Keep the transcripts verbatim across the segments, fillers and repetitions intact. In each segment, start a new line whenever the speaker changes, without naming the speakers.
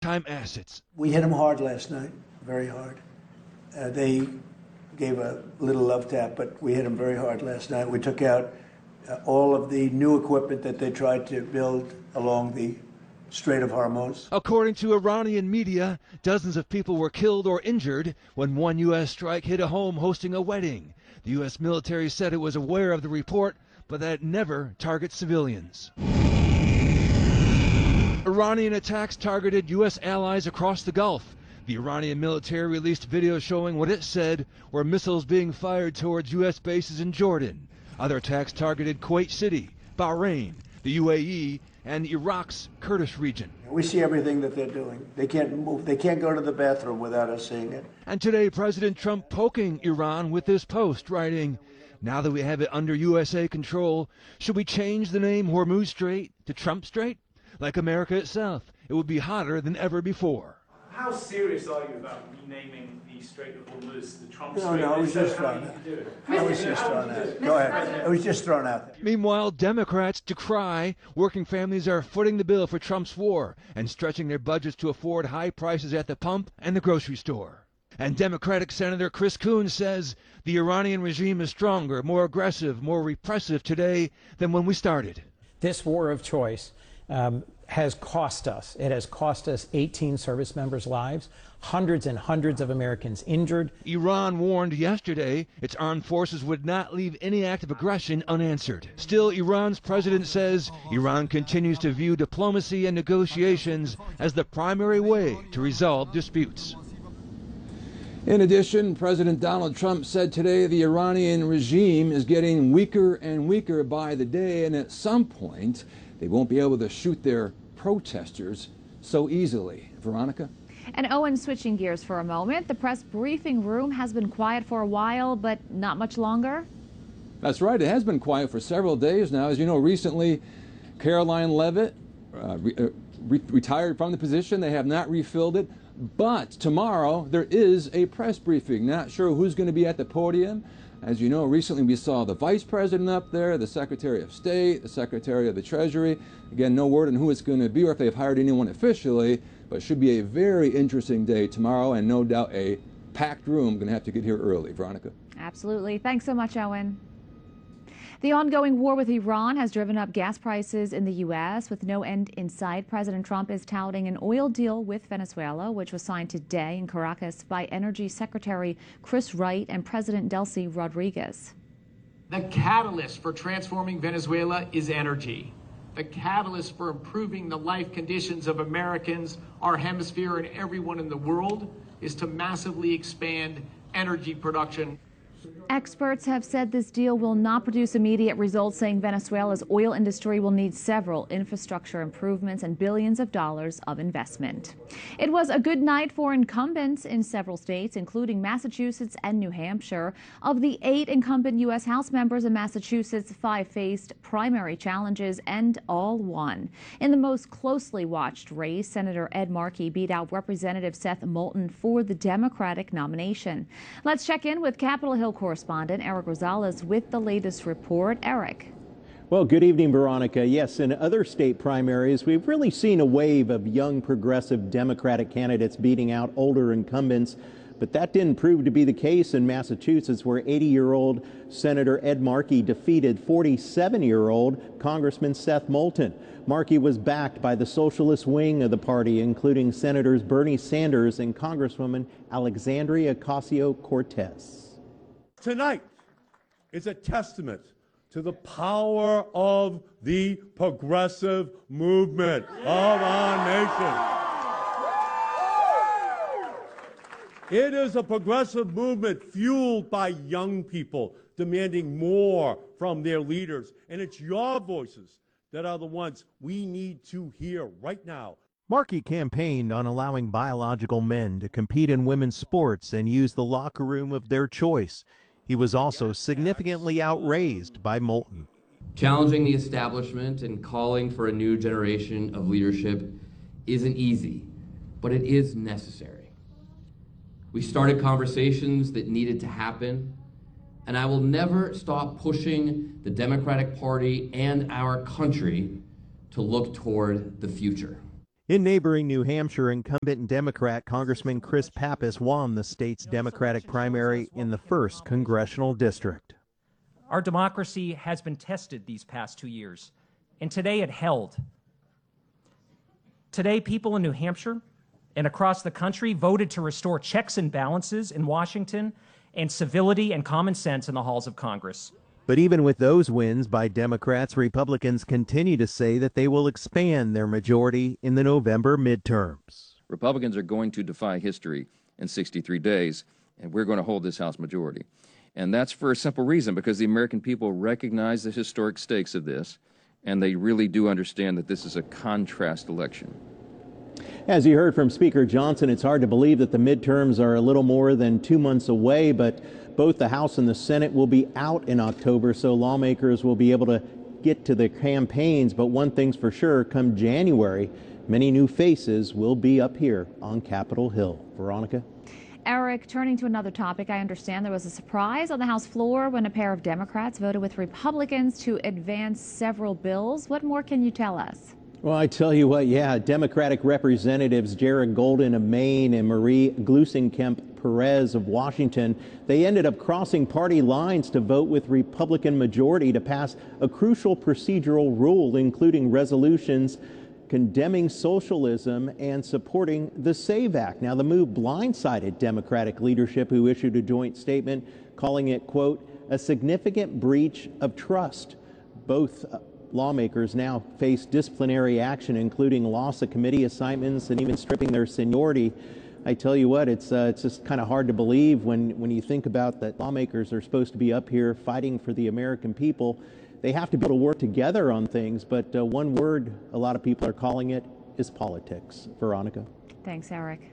maritime assets.
We hit them hard last night, very hard. Uh, they gave a little love tap, but we hit them very hard last night. We took out uh, all of the new equipment that they tried to build along the Strait of Hormuz.
According to Iranian media, dozens of people were killed or injured when one U S strike hit a home hosting a wedding. The U S military said it was aware of the report, but that it never targets civilians. Iranian attacks targeted U S allies across the Gulf. The Iranian military released video showing what it said were missiles being fired towards U S bases in Jordan. Other attacks targeted Kuwait City, Bahrain, the U A E, and Iraq's Kurdish region.
We see everything that they're doing. They can't move. They can't go to the bathroom without us seeing it.
And today, President Trump poking Iran with this post, writing, "Now that we have it under U S A control, should we change the name Hormuz Strait to Trump Strait? Like America itself, it would be hotter than ever before."
How serious are you about renaming the Strait of Hormuz the Trump
No,
Strait?
no, it was
So
just
how
thrown
do you
out.
do it?
It was just thrown out. Go ahead. It was just thrown out there.
Meanwhile, Democrats decry working families are footing the bill for Trump's war and stretching their budgets to afford high prices at the pump and the grocery store. And Democratic Senator Chris Coons says the Iranian regime is stronger, more aggressive, more repressive today than when we started.
This war of choice um, has cost us. It has cost us eighteen service members' lives, hundreds and hundreds of Americans injured.
Iran warned yesterday its armed forces would not leave any act of aggression unanswered. Still, Iran's president says Iran continues to view diplomacy and negotiations as the primary way to resolve disputes.
In addition, President Donald Trump said today the Iranian regime is getting weaker and weaker by the day, and at some point they won't be able to shoot their protesters so easily. Veronica?
And Owen, switching gears for a moment, the press briefing room has been quiet for a while, but not much longer.
That's right. It has been quiet for several days now. As you know, recently Caroline Leavitt uh, re uh, re retired from the position. They have not refilled it. But tomorrow there is a press briefing. Not sure who's going to be at the podium. As you know, recently we saw the Vice President up there, the Secretary of State, the Secretary of the Treasury. Again, no word on who it's going to be or if they've hired anyone officially, but it should be a very interesting day tomorrow and no doubt a packed room. Going to have to get here early. Veronica?
Absolutely. Thanks so much, Owen. The ongoing war with Iran has driven up gas prices in the U S with no end in sight. President Trump is touting an oil deal with Venezuela, which was signed today in Caracas by Energy Secretary Chris Wright and President Delcy Rodriguez.
The catalyst for transforming Venezuela is energy. The catalyst for improving the life conditions of Americans, our hemisphere, and everyone in the world is to massively expand energy production.
Experts have said this deal will not produce immediate results, saying Venezuela's oil industry will need several infrastructure improvements and billions of dollars of investment. It was a good night for incumbents in several states, including Massachusetts and New Hampshire. Of the eight incumbent U S House members in Massachusetts, five faced primary challenges and all won. In the most closely watched race, Senator Ed Markey beat out Representative Seth Moulton for the Democratic nomination. Let's check in with Capitol Hill correspondent Eric Rosales with the latest report. Eric.
Well, good evening, Veronica. Yes, in other state primaries, we've really seen a wave of young progressive Democratic candidates beating out older incumbents. But that didn't prove to be the case in Massachusetts, where eighty-year-old Senator Ed Markey defeated forty-seven-year-old Congressman Seth Moulton. Markey was backed by the socialist wing of the party, including Senators Bernie Sanders and Congresswoman Alexandria Ocasio-Cortez.
Tonight is a testament to the power of the progressive movement of our nation. It is a progressive movement fueled by young people demanding more from their leaders. And it's your voices that are the ones we need to hear right now.
Markey campaigned on allowing biological men to compete in women's sports and use the locker room of their choice. He was also significantly outraised by Moulton.
Challenging the establishment and calling for a new generation of leadership isn't easy, but it is necessary. We started conversations that needed to happen, and I will never stop pushing the Democratic Party and our country to look toward the future.
In neighboring New Hampshire, incumbent Democrat Congressman Chris Pappas won the state's Democratic primary in the first congressional district.
Our democracy has been tested these past two years, and today it held. Today, people in New Hampshire and across the country voted to restore checks and balances in Washington and civility and common sense in the halls of Congress.
But even with those wins by Democrats, Republicans continue to say that they will expand their majority in the November midterms.
Republicans are going to defy history in sixty-three days, and we're going to hold this House majority. And that's for a simple reason, because the American people recognize the historic stakes of this, and they really do understand that this is a contrast election.
As you heard from Speaker Johnson, it's hard to believe that the midterms are a little more than two months away, but both the House and the Senate will be out in October, so lawmakers will be able to get to their campaigns. But one thing's for sure, come January, many new faces will be up here on Capitol Hill. Veronica?
Eric, turning to another topic, I understand there was a surprise on the House floor when a pair of Democrats voted with Republicans to advance several bills. What more can you tell us?
Well, I tell you what, yeah, Democratic Representatives Jared Golden of Maine and Marie Gluesenkamp-Perez of Washington, they ended up crossing party lines to vote with Republican majority to pass a crucial procedural rule, including resolutions condemning socialism and supporting the SAVE Act. Now, the move blindsided Democratic leadership, who issued a joint statement calling it, quote, a significant breach of trust. Both lawmakers now face disciplinary action, including loss of committee assignments and even stripping their seniority. I tell you what, it's uh, it's just kind of hard to believe when, when you think about that lawmakers are supposed to be up here fighting for the American people. They have to be able to work together on things, but uh, one word a lot of people are calling it is politics. Veronica?
Thanks, Eric.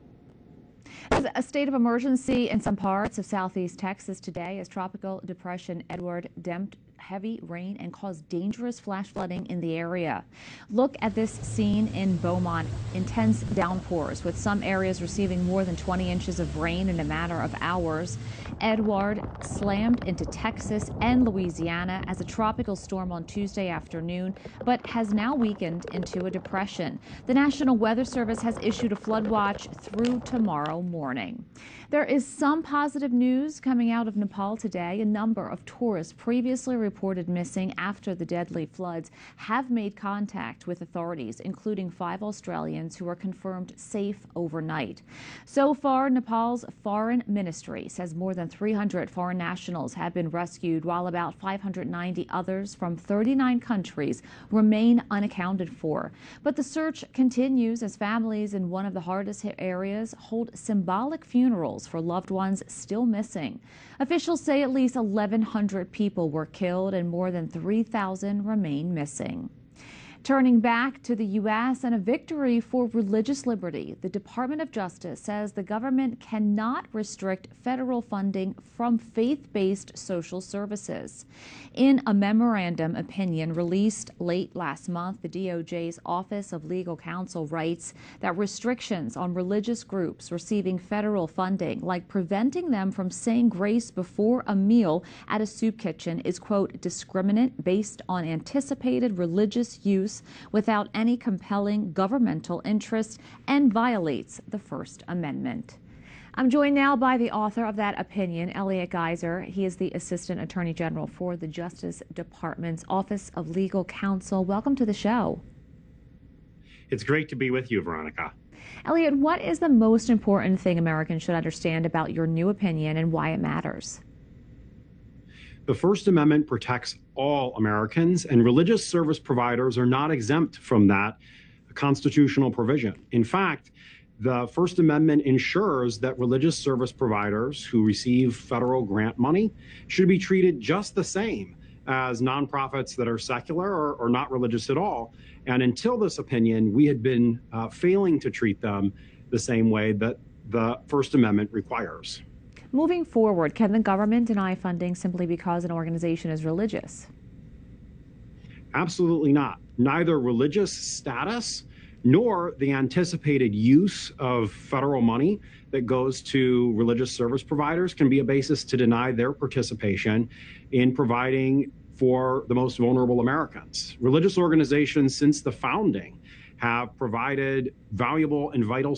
There's a state of emergency in some parts of southeast Texas today as Tropical Depression Edward dumped heavy rain and caused dangerous flash flooding in the area. Look at this scene in Beaumont. Intense downpours, with some areas receiving more than twenty inches of rain in a matter of hours. Edward slammed into Texas and Louisiana as a tropical storm on Tuesday afternoon, but has now weakened into a depression. The National Weather Service has issued a flood watch through tomorrow morning. There is some positive news coming out of Nepal today. A number of tourists previously reported missing after the deadly floods have made contact with authorities, including five Australians who were confirmed safe overnight. So far, Nepal's foreign ministry says more than three hundred foreign nationals have been rescued, while about five hundred ninety others from thirty-nine countries remain unaccounted for. But the search continues as families in one of the hardest hit areas hold symbolic funerals for loved ones still missing. Officials say at least eleven hundred people were killed and more than three thousand remain missing. Turning back to the U S and a victory for religious liberty, the Department of Justice says the government cannot restrict federal funding from faith-based social services. In a memorandum opinion released late last month, the D O J's Office of Legal Counsel writes that restrictions on religious groups receiving federal funding, like preventing them from saying grace before a meal at a soup kitchen, is, quote, discriminate based on anticipated religious use without any compelling governmental interest and violates the First Amendment. I'm joined now by the author of that opinion, Elliot Geiser. He is the Assistant Attorney General for the Justice Department's Office of Legal Counsel. Welcome to the show.
It's great to be with you, Veronica.
Elliot, what is the most important thing Americans should understand about your new opinion and why it matters?
The First Amendment protects all Americans, and religious service providers are not exempt from that constitutional provision. In fact, the First Amendment ensures that religious service providers who receive federal grant money should be treated just the same as nonprofits that are secular or, or not religious at all. And until this opinion, we had been uh, failing to treat them the same way that the First Amendment requires.
Moving forward, can the government deny funding simply because an organization is religious?
Absolutely not. Neither religious status nor the anticipated use of federal money that goes to religious service providers can be a basis to deny their participation in providing for the most vulnerable Americans. Religious organizations since the founding have provided valuable and vital